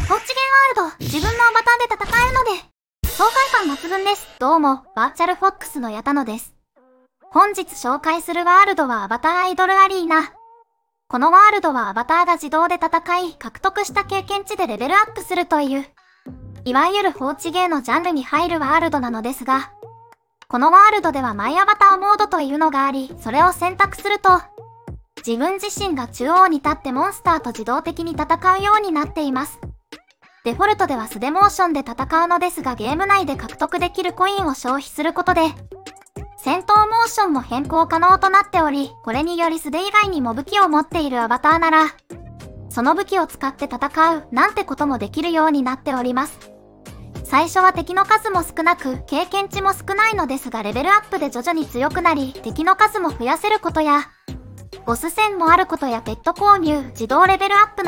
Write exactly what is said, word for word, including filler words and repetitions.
フォッチゲーワールド、自分のアバターで戦えるので、爽快感抜群です。どうも、バーチャルフォックスの矢田野です。本日紹介するワールドはアバターアイドルアリーナ。このワールドはアバターが自動で戦い、獲得した経験値でレベルアップするという、いわゆる放置ゲーのジャンルに入るワールドなのですが、このワールドではマイアバターモードというのがあり、それを選択すると、自分自身が中央に立ってモンスターと自動的に戦うようになっています。デフォルトでは素手モーションで戦うのですが、ゲーム内で獲得できるコインを消費することで、戦闘モーションも変更可能となっており、これにより素手以外にも武器を持っているアバターなら、その武器を使って戦うなんてこともできるようになっております。最初は敵の数も少なく、経験値も少ないのですが、レベルアップで徐々に強くなり、敵の数も増やせることや、ボス戦もあることやペット購入、自動レベルアップな